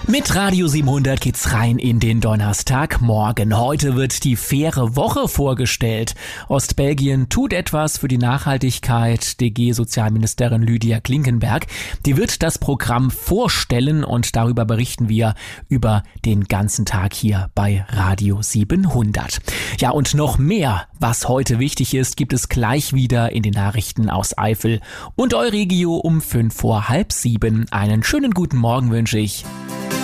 Mit Radio 700 geht's rein in den Donnerstagmorgen. Heute wird die faire Woche vorgestellt. Ostbelgien tut etwas für die Nachhaltigkeit. DG-Sozialministerin Lydia Klinkenberg, die wird das Programm vorstellen und darüber berichten wir über den ganzen Tag hier bei Radio 700. Ja, und noch mehr, was heute wichtig ist, gibt es gleich wieder in den Nachrichten aus Eifel und Euregio um 6:05. Einen schönen guten Morgen wünsche ich.